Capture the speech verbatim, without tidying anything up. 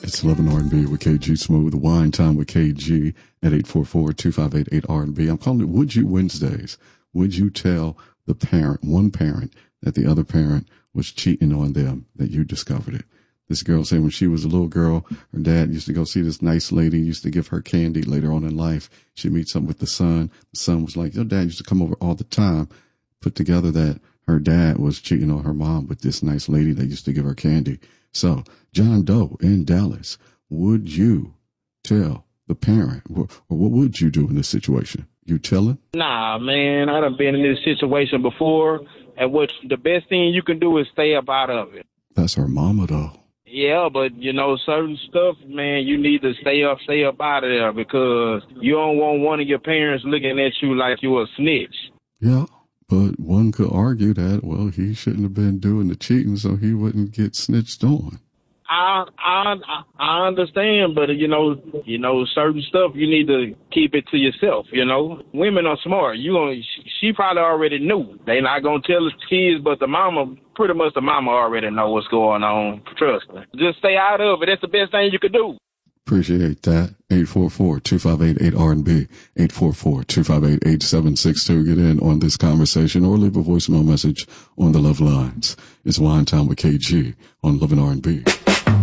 It's Love and R and B with K G Smooth. Wine Time with K G at eight four four, two five eight, eight R and B. I'm calling it Would You Wednesdays. Would you tell the parent, one parent, that the other parent was cheating on them, that you discovered it? This girl said when she was a little girl, her dad used to go see this nice lady, used to give her candy. Later on in life, she'd meet something with the son. The son was like, your dad used to come over all the time. Put together that her dad was cheating on her mom with this nice lady that used to give her candy. So, John Doe in Dallas, would you tell the parent, or, or what would you do in this situation? You tell him? Nah, man, I done been in this situation before, and what the best thing you can do is stay up out of it. That's her mama, though. Yeah, but, you know, certain stuff, man, you need to stay up, stay up out of there, because you don't want one of your parents looking at you like you a snitch. Yeah, but one could argue that, well, he shouldn't have been doing the cheating so he wouldn't get snitched on. I I I understand, but you know, you know, certain stuff you need to keep it to yourself. You know, women are smart. You gonna, she probably already knew. They not gonna tell the kids, but the mama, pretty much the mama already know what's going on. Trust me. Just stay out of it. That's the best thing you could do. Appreciate that. eight four four, two five eight, eight R and B, eight four four, two five eight, eight seven six two. Get in on this conversation or leave a voicemail message on the Love Lines. It's Wine Time with K G on Love and R and B.